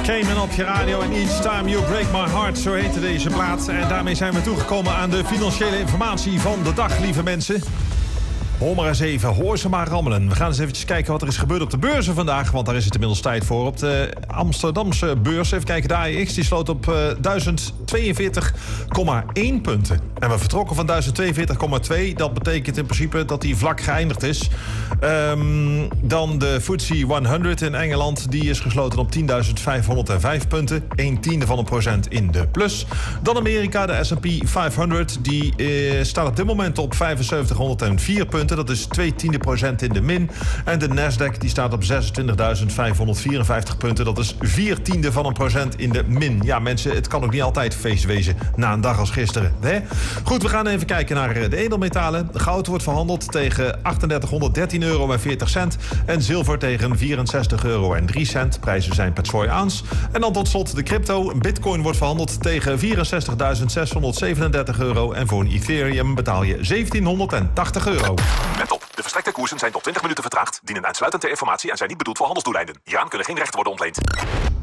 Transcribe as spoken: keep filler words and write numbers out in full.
Cayman op je radio en Each Time You Break My Heart, zo heette deze plaat. En daarmee zijn we toegekomen aan de financiële informatie van de dag, lieve mensen. Hoor maar eens even, hoor ze maar rammelen. We gaan eens eventjes kijken wat er is gebeurd op de beurzen vandaag, want daar is het inmiddels tijd voor. Op de Amsterdamse beurs, even kijken, de A E X die sloot op uh, duizend tweeënveertig komma één punten. En we vertrokken van duizend tweeënveertig komma twee. Dat betekent in principe dat die vlak geëindigd is. Um, dan de F T S E honderd in Engeland, die is gesloten op tienduizend vijfhonderdvijf punten. Een tiende van een procent in de plus. Dan Amerika, de S en P vijfhonderd, die uh, staat op dit moment op vijfenzeventighonderdvier punten. Dat is twee tiende procent in de min. En de Nasdaq die staat op zesentwintigduizend vijfhonderdvierenvijftig punten. Dat is vier tiende van een procent in de min. Ja, mensen, het kan ook niet altijd feest wezen na een dag als gisteren. Hè? Goed, we gaan even kijken naar de edelmetalen. Goud wordt verhandeld tegen drieënachtig euro en veertig cent. En zilver tegen vierenzestig euro en drie cent. Prijzen zijn per troy ounce. En dan tot slot de crypto. Bitcoin wordt verhandeld tegen vierenzestigduizend zeshonderdzevenendertig euro. En voor een Ethereum betaal je zeventienhonderdtachtig euro. Let op, de verstrekte koersen zijn tot twintig minuten vertraagd, dienen uitsluitend ter informatie en zijn niet bedoeld voor handelsdoeleinden. Hieraan kunnen geen rechten worden ontleend.